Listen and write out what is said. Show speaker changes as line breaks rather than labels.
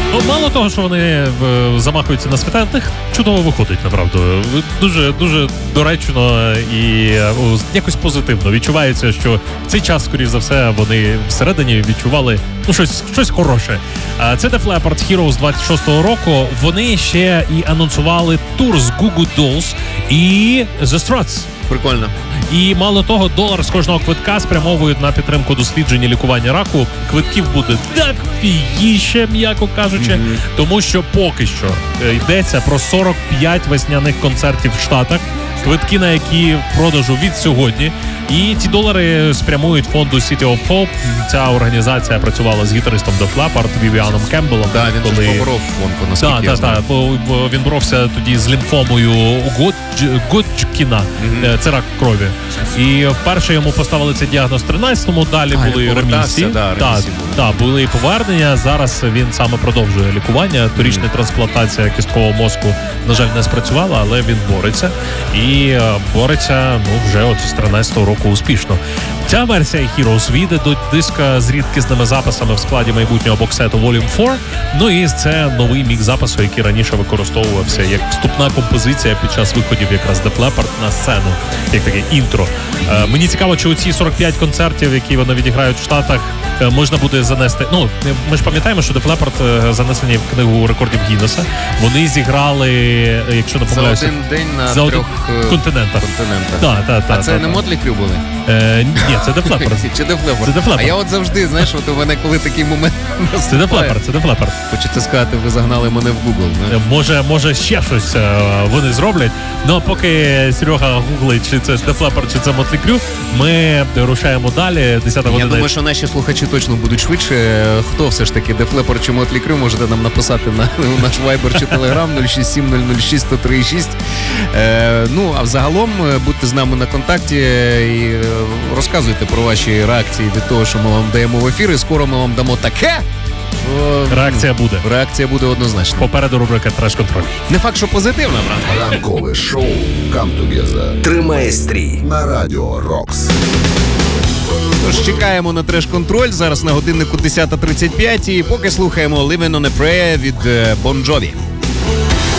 Ну, мало того, що вони замахуються на свята, в них чудово виходить, направду. Дуже, дуже доречно і якось позитивно. Відчувається, що в цей час, скоріш за все, вони всередині відчували щось хороше. Це Def Leppard Heroes 26-го року. Вони ще і анонсували тур з Goo Goo Dolls і The Struts.
Прикольно.
І мало того, $1 з кожного квитка спрямовують на підтримку досліджень і лікування раку. Квитків буде дофігіще, м'яко кажучи, тому що поки що йдеться про 45 весняних концертів в Штатах, квитки на які в продажу від сьогодні. І ці долари спрямують фонду City of Hope. Ця організація працювала з гітаристом Def Leppard Вівіаном Кембелом.
Так, він ж поборов фонку, наскільки я знаю.
Так, він боровся тоді з лімфомою Годжкіна. Це рак крові. І вперше йому поставили цей діагноз в 13-му, далі були ремісії. Так, були повернення. Зараз він саме продовжує лікування. Торічна трансплантація кісткового мозку, на жаль, не спрацювала, але він бореться. І бореться, вже от з 13-го року успішно. Ця версія Heroes війде до диска з рідкісними записами в складі майбутнього боксету Volume 4. Ну і це новий мікс запису, який раніше використовувався як вступна композиція під час виходів якраз Def Leppard на сцену, як таке інтро. Мені цікаво, чи оці 45 концертів, які вони відіграють в Штатах, можна буде занести. Ну, ми ж пам'ятаємо, що Def Leppard занесені в книгу рекордів Гіннеса. Вони зіграли, якщо не помиляюся,
за один день на
за
3
континентах.
А це не Motley Crue були?
Ні, це Def Leppard.
Чи Def Leppard?
Це Def Leppard.
А я от завжди, знаєш, от у мене коли такий момент наступає.
Це Def Leppard.
Хочете сказати, ви загнали мене в Google,
Може ще щось вони зроблять. Ну, поки Серега гуглить, чи це Def Leppard, чи це Motley Crue, ми рушаємо далі. 10 година.
Я думаю, що наші слухачі точно будуть швидше. Хто все ж таки, Def Leppard чи Motley Crue, можете нам написати на наш Viber чи Telegram 067 006 1036. Ну, а взагалом будьте з нами на контакті і розказуйте про ваші реакції від того, що ми вам даємо в ефір, і скоро ми вам дамо таке.
Реакція буде.
Реакція буде однозначно.
Попереду рубрика «Треш-контроль».
Не факт, що позитивна, правда.
Ранкове шоу «Come Together».
Тримає стрій
На Радіо Рокс.
Тож чекаємо на треш-контроль. Зараз на годиннику 10:35 і поки слухаємо «Living on a Prayer» від Bon Jovi.